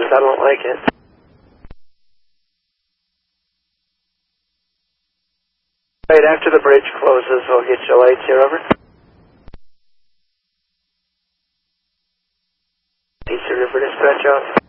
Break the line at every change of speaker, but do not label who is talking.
closed. I don't like it. Right after the bridge closes, we'll get your lights here, over. Eastern River Dispatch out.